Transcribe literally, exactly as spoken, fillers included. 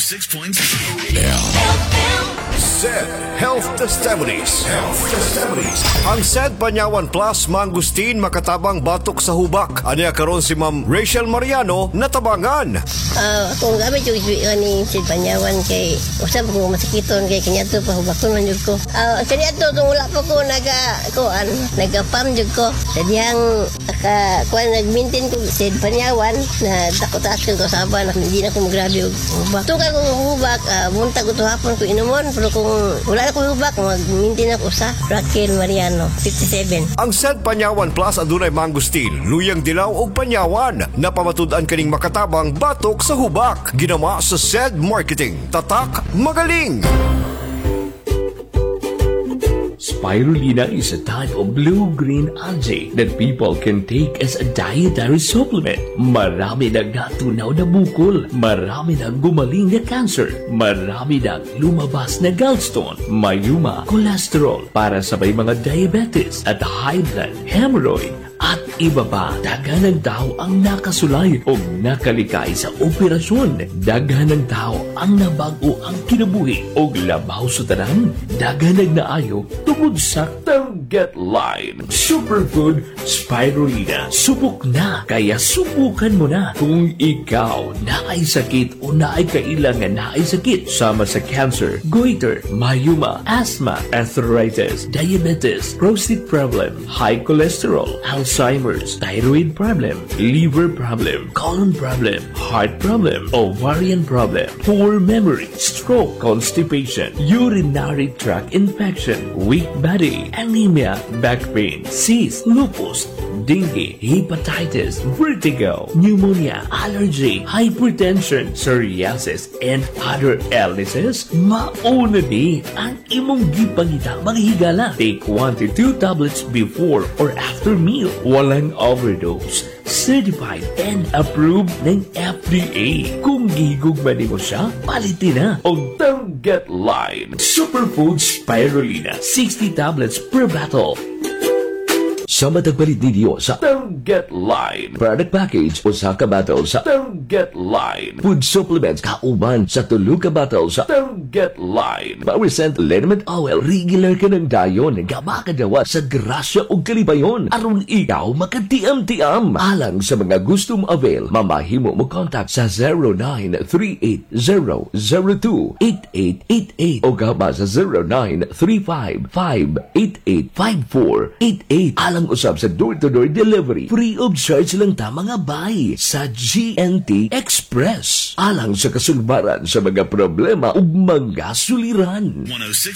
six point three. S E D Health Testimonies. Health Testimonies. Ang S E D Panyawan Plus Mangustin makatabang batok sa hubak. Anya karon si Ma'am Rachel Mariano natabangan. Uh, kung gamit yung isbihan ni Sid Panyawan kay usap ko masikiton kay kanya to pahubakon man jud ko. Uh, kanya to kung wala pa ko naga kuan naga-pam jud ko. Sadyang ka kuan nag-maintain ko Sid Panyawan na takot-takot ko sa aba na hindi na ko magrabe og hubak. Tuka ko hubak uh, buntag ko to hapon ko inumon pero kung wala na ko hubak mag-maintain ako sa Raquel Mariano fifty-seven. Ang S E D Panyawan Plus adunay mangustin, luyang dilaw ug panyawan na pamatud-an kaning makatabang batok sa hubak. Ginama sa S E D Marketing. Tatak magaling. Spirulina is a type of blue-green algae that people can take as a dietary supplement. Marami nagatunaw na bukol, marami na gumaling na cancer, marami na lumabas na gallstone, mayuma, cholesterol, para sa may mga diabetes at high blood, hemorrhoid, at iba pa. Daghan ng tao ang nakasulay o nakalikay sa operasyon. Daghan ng tao ang nabago ang kinabuhi o labaw sa tanan. Daghan ng naayo tungod sa Target Line Superfood Spirulina. Subok na, kaya subukan mo na. Kung ikaw naay sakit o naay kailangan naay sakit sama sa cancer, goiter, mayuma, asthma, arthritis, diabetes, prostate problem, high cholesterol, Alzheimer's, thyroid problem, liver problem, colon problem, heart problem, ovarian problem, poor memory, stroke, constipation, urinary tract infection, weak body, anemia, back pain, cyst, lupus, dengue, hepatitis, vertigo, pneumonia, allergy, hypertension, psoriasis, and other illnesses, mauna ni ang imong gipangita maghigala. Take one to two tablets before or after meal. Walang overdose. Certified and approved ng F D A. Kung gihigugman mo siya, palitin na. O Target Line Superfood Spirulina, sixty tablets per bottle. Sa matagpalit ninyo sa Target Line product package o sa kabattle sa Target Line food supplements kauban sa tulo ka battle sa Target Line Power Scent Liniment Oil. Regular ka ng dayon gamakadawa sa grasya o kalibayon aron ikaw makatiam-tiam. Alang sa mga gustong avail, mamahimo mo contact sa zero nine three eight zero zero two eight eight eight eight o gama sa zero nine three five five eight eight five four eight eight. Alang usab sa door-to-door delivery. Free of charge lang ta mga bay sa G N T Express. Alang sa kasulbaran sa mga problema ug mga suliran. one oh six